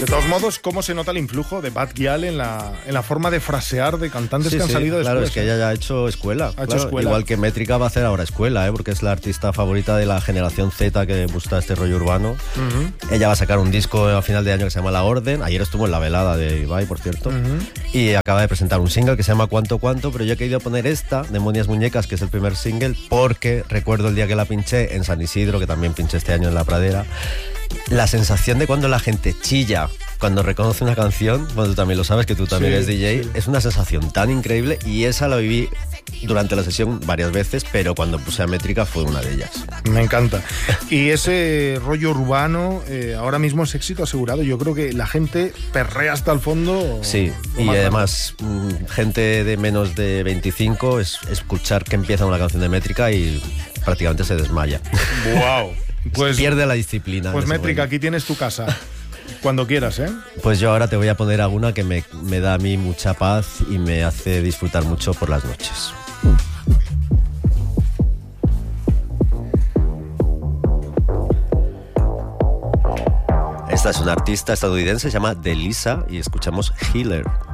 De todos modos, ¿cómo se nota el influjo de Bad Gyal en la forma de frasear de cantantes que han salido después? Claro, es que ella ya ha hecho escuela. Igual que Métrica va a hacer ahora escuela, porque es la artista favorita de la generación Z que gusta este rollo urbano. Ella va a sacar un disco a final de año que se llama La Orden. Ayer estuvo en la velada de Ibai, por cierto. Y acaba de presentar un single que se llama Cuánto Cuánto, pero yo he querido poner esta, Demonias Muñecas, que es el primer single, porque recuerdo el día que la pinché en San Isidro, que también pinché este año en La Pradera. La sensación de cuando la gente chilla cuando reconoce una canción, bueno, tú también lo sabes, que tú también eres DJ, es una sensación tan increíble, y esa la viví durante la sesión varias veces, pero cuando puse a Métrica fue una de ellas. Me encanta. Y ese rollo urbano ahora mismo es éxito asegurado. Yo creo que la gente perrea hasta el fondo. Sí, y además gente de menos de 25 es escuchar que empieza una canción de Métrica y prácticamente se desmaya. ¡Wow! Pues pierde la disciplina. Pues Métrica, aquí tienes tu casa. Cuando quieras, ¿eh? Pues yo ahora te voy a poner alguna que me da a mí mucha paz y me hace disfrutar mucho por las noches. Esta es una artista estadounidense, se llama Delisa, y escuchamos Healer.